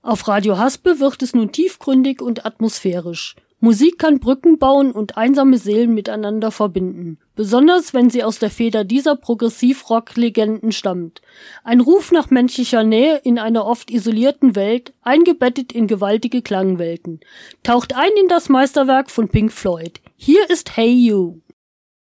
Auf Radio Haspe wird es nun tiefgründig und atmosphärisch. Musik kann Brücken bauen und einsame Seelen miteinander verbinden. Besonders, wenn sie aus der Feder dieser Progressiv-Rock-Legenden stammt. Ein Ruf nach menschlicher Nähe in einer oft isolierten Welt, eingebettet in gewaltige Klangwelten. Taucht ein in das Meisterwerk von Pink Floyd. Hier ist Hey You.